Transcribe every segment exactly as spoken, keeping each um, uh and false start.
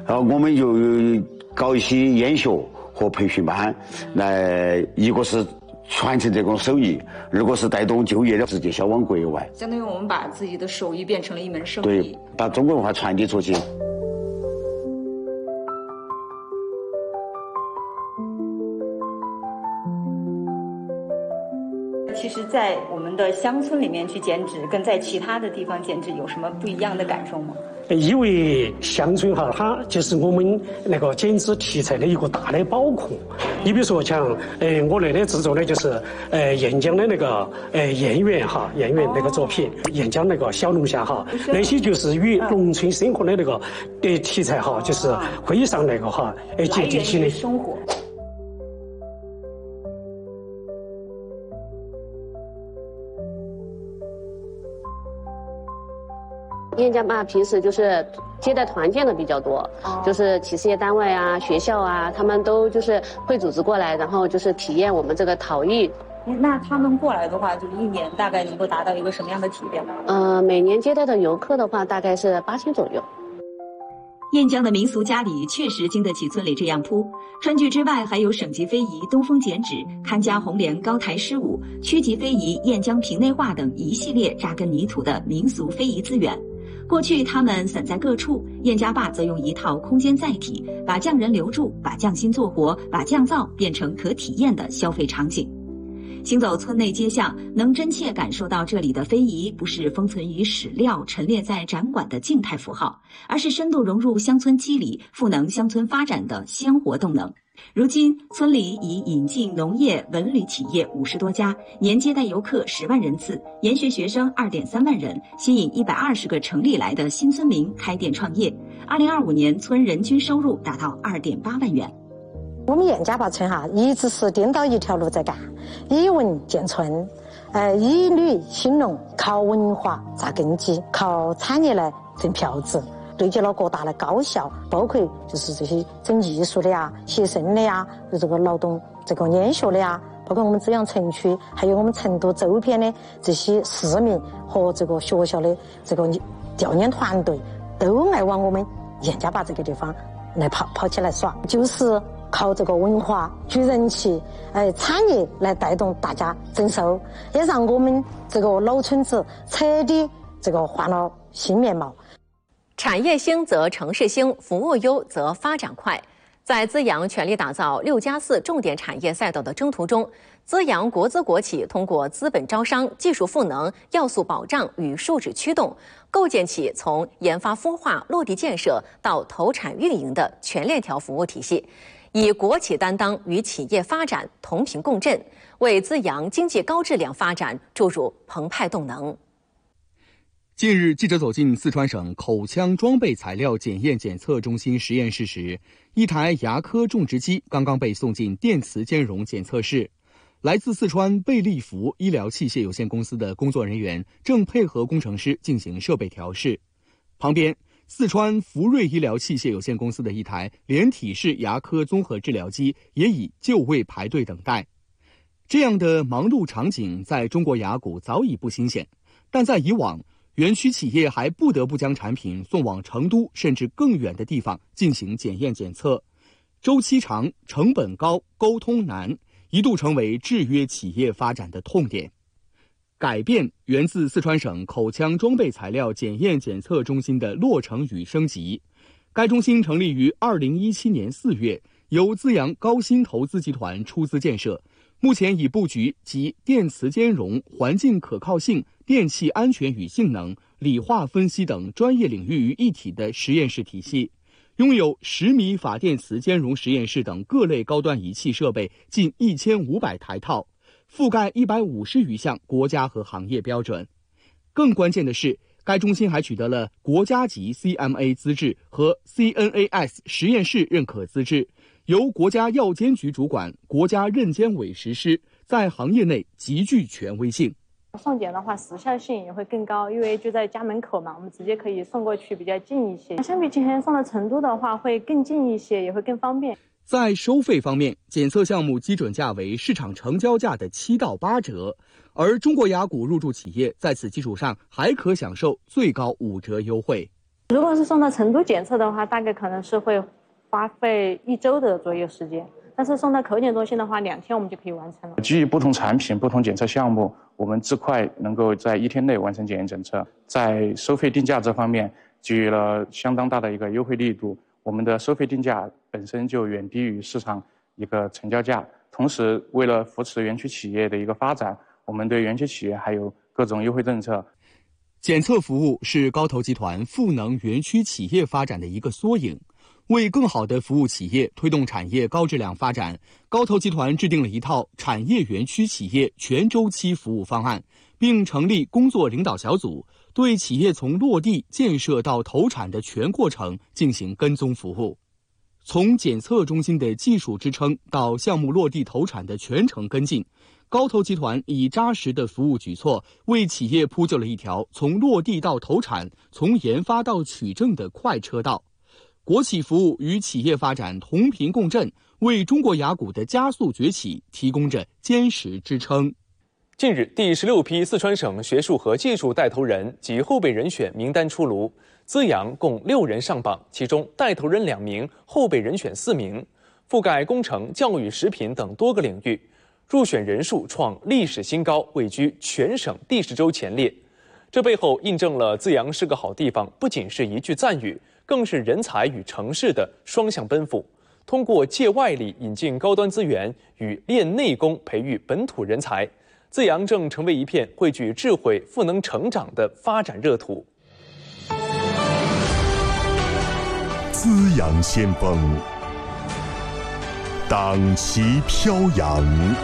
然后我们就搞一些研学和培训班，来一个是传承这种手艺，如果是带动就业的，直接销往国外。 相当于我们把自己的手艺变成了一门生意， 对，把中国文化传递出去。 其实在我们的乡村里面去剪纸，跟在其他的地方剪纸有什么不一样的感受吗？ 因为乡村哈，它就是我们那个剪纸题材的一个大的宝库。你比如说像，呃，我那里制作的就是呃堰江的那个呃堰缘哈，堰缘那个作品，堰江那个小龙虾哈，那些就是与农村生活的那个呃题材哈，就是非常那个哈，呃接地气的生活。 燕家坝平时就是接待团建的比较多，哦、就是企事业单位啊、学校啊，他们都就是会组织过来，然后就是体验我们这个陶艺。 那他们过来的话，就是一年大概能够达到一个什么样的体验？ 呃，每年接待的游客的话，大概是八千左右。 燕江的民俗佳礼确实经得起村里这样铺。川剧之外，还有省级非遗东风剪纸、看家红莲高台狮舞、区级非遗燕江平内话等一系列扎根泥土的民俗非遗资源。过去它们散在各处，燕家坝则用一套空间载体，把匠人留住，把匠心做活，把匠造变成可体验的消费场景。行走村内街巷，能真切感受到这里的非遗不是封存于史料、陈列在展馆的静态符号，而是深度融入乡村肌理、赋能乡村发展的鲜活动能。如今，村里已引进农业、文旅企业五十多家，年接待游客十万人次，研学学生二点三万人，吸引一百二十个城里来的新村民开店创业。二零二五年，村人均收入达到二点八万元。 我们燕家坝村哈，一直是颠倒一条路在干，以文建村，呃，以旅兴农，靠文化扎根基，靠产业来挣票子。对接了各大的高校，包括就是这些整艺术的呀、写生的呀、就这个劳动这个研学的呀，包括我们资阳城区，还有我们成都周边的这些市民和这个学校的这个调研团队，都爱往我们燕家坝这个地方来跑跑起来耍，就是靠这个文化聚人气，哎，产业来带动大家增收，也让我们这个老村子彻底这个换了新面貌。 产业兴则城市兴，服务优则发展快。在资阳全力打造六加四重点产业赛道的征途中，资阳国资国企通过资本招商、技术赋能、要素保障与数值驱动，构建起从研发孵化、落地建设到投产运营的全链条服务体系，以国企担当与企业发展同频共振，为资阳经济高质量发展注入澎湃动能。 近日，记者走进四川省口腔装备材料检验检测中心实验室时，一台牙科种植机刚刚被送进电磁兼容检测室。来自四川贝利福医疗器械有限公司的工作人员正配合工程师进行设备调试。旁边，四川福瑞医疗器械有限公司的一台连体式牙科综合治疗机也已就位排队等待。这样的忙碌场景在中国牙骨早已不新鲜，但在以往，园区企业还不得不将产品送往成都甚至更远的地方进行检验检测，周期长、成本高、沟通难，一度成为制约企业发展的痛点。改变源自四川省口腔装备材料检验检测中心的落成与升级。该中心成立于二零一七年四月，由资阳高新投资集团出资建设，目前已布局集电磁兼容、环境可靠性、电气安全与性能、理化分析等专业领域于一体的实验室体系，拥有十米法电磁兼容实验室等各类高端仪器设备近一千五百台套，覆盖一百五十余项国家和行业标准。更关键的是，该中心还取得了国家级 C M A 资质和 C N A S 实验室认可资质，由国家药监局主管、国家认监委实施，在行业内极具权威性。 送检的话，时效性也会更高，因为就在家门口嘛，我们直接可以送过去，比较近一些。相比之前送到成都的话，会更近一些，也会更方便。 在收费方面，检测项目基准价为市场成交价的七到八折，而中国牙骨入驻企业在此基础上还可享受最高五折优惠。 如果是送到成都检测的话，大概可能是会花费一周的左右时间。但是送到口检中心的话，两天我们就可以完成了。 基于不同产品、不同检测项目，我们自快能够在一天内完成检验检测。在收费定价这方面，给予了相当大的一个优惠力度。我们的收费定价本身就远低于市场一个成交价。同时，为了扶持园区企业的一个发展，我们对园区企业还有各种优惠政策。 检测服务是高投集团赋能园区企业发展的一个缩影。为更好地服务企业，推动产业高质量发展，高投集团制定了一套产业园区企业全周期服务方案，并成立工作领导小组，对企业从落地建设到投产的全过程进行跟踪服务。从检测中心的技术支撑到项目落地投产的全程跟进，高投集团以扎实的服务举措，为企业铺就了一条从落地到投产、从研发到取证的快车道。国企服务与企业发展同频共振，为中国雅谷的加速崛起提供着坚实支撑。 近日，第十六批四川省学术和技术带头人及后备人选名单出炉，资阳共六人上榜，其中带头人两名，后备人选四名，覆盖工程、教育、食品等多个领域，入选人数创历史新高，位居全省第十周前列。这背后印证了资阳是个好地方，不仅是一句赞誉，更是人才与城市的双向奔赴。通过借外力引进高端资源与练内功培育本土人才，资阳正成为一片汇聚智慧、赋能成长的发展热土。 资阳先锋，党旗飘扬。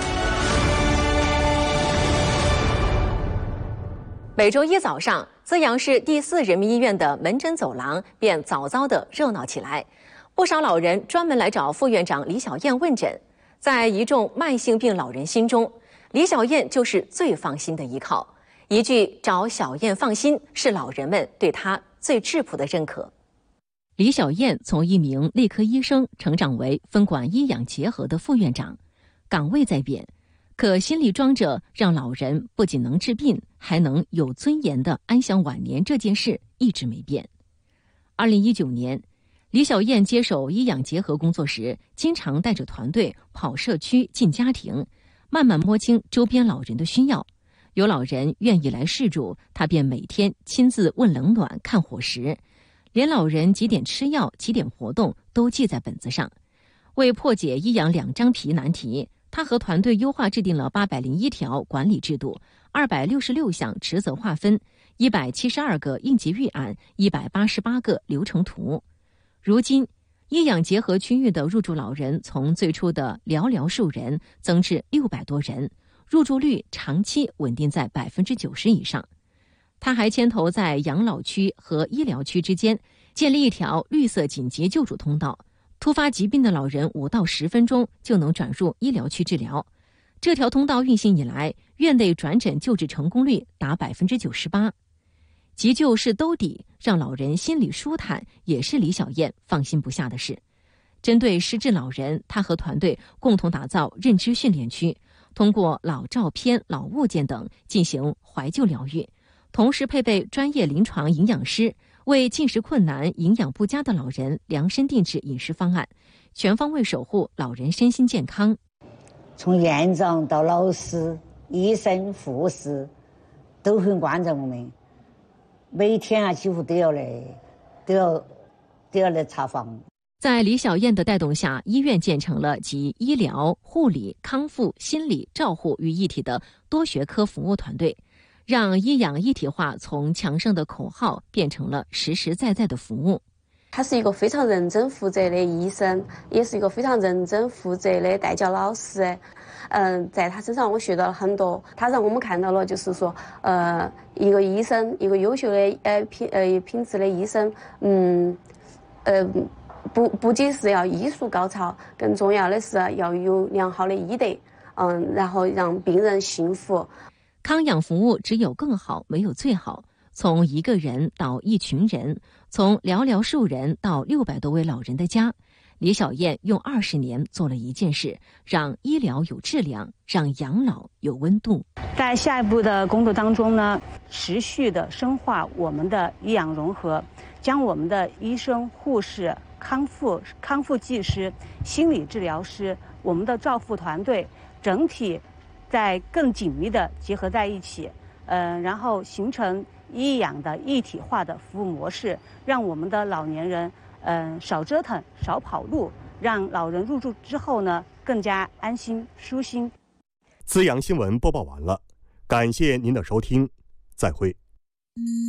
每周一早上，资阳市第四人民医院的门诊走廊便早早地热闹起来，不少老人专门来找副院长李小燕问诊。在一众慢性病老人心中，李小燕就是最放心的依靠。一句“找小燕放心”是老人们对她最质朴的认可。李小燕从一名内科医生成长为分管医养结合的副院长，岗位在变，可心里装着让老人不仅能治病，还能有尊严地安享晚年这件事一直没变。二零一九年，李小燕接手医养结合工作时，经常带着团队跑社区、进家庭，慢慢摸清周边老人的需要。有老人愿意来试住，她便每天亲自问冷暖、看伙食，连老人几点吃药、几点活动都记在本子上。为破解医养两张皮难题，他和团队优化制定了八百零一条管理制度、二百六十六项职责划分、一百七十二个应急预案、一百八十八个流程图。如今，医养结合区域的入住老人从最初的寥寥数人增至六百多人，入住率长期稳定在百分之九十以上。他还牵头在养老区和医疗区之间建立一条绿色紧急救助通道。突发疾病的老人五到十分钟就能转入医疗区治疗。这条通道运行以来，院内转诊救治成功率达百分之九十八。急救是兜底，让老人心里舒坦，也是李小燕放心不下的事。针对失智老人，她和团队共同打造认知训练区，通过老照片、老物件等进行怀旧疗愈，同时配备专业临床营养师，为进食困难、营养不佳的老人量身定制饮食方案，全方位守护老人身心健康。 从院长到老师、医生、护士都很关照我们，每天啊几乎都要来，都要都要来查房。 在李小燕的带动下，医院建成了集医疗、护理、康复、心理照护于一体的多学科服务团队，让医养一体化从墙上的口号变成了实实在在的服务。 他是一个非常认真负责的医生，也是一个非常认真负责的带教老师。嗯，在他身上我学到了很多，他让我们看到了，就是说，呃，一个医生，一个优秀的呃品呃品质的医生，嗯，呃，不不仅是要医术高超，更重要的是要有良好的医德，嗯，然后让病人幸福。 康养服务只有更好，没有最好。从一个人到一群人，从寥寥数人到六百多位老人的家， 李小燕用二十年做了一件事，让医疗有质量，让养老有温度。 在下一步的工作当中呢，持续的深化我们的医养融合，将我们的医生、护士、康复康复技师、心理治疗师、我们的照护团队整体在更紧密的结合在一起，嗯、呃，然后形成医养的一体化的服务模式，让我们的老年人嗯、呃、少折腾、少跑路，让老人入住之后呢更加安心舒心。 资阳新闻播报完了，感谢您的收听，再会。